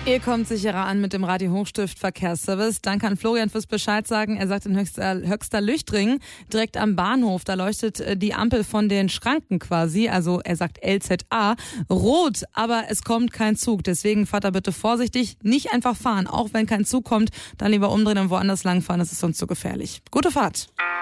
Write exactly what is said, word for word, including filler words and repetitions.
Ihr kommt sicherer an mit dem Radio Hochstift Verkehrsservice. Danke an Florian fürs Bescheid sagen. Er sagt in Höchster, Höchster Lüchtring, direkt am Bahnhof, da leuchtet die Ampel von den Schranken quasi, also er sagt L Z A, rot, aber es kommt kein Zug. Deswegen fahrt da bitte vorsichtig, nicht einfach fahren. Auch wenn kein Zug kommt, dann lieber umdrehen und woanders langfahren, das ist sonst zu gefährlich. Gute Fahrt.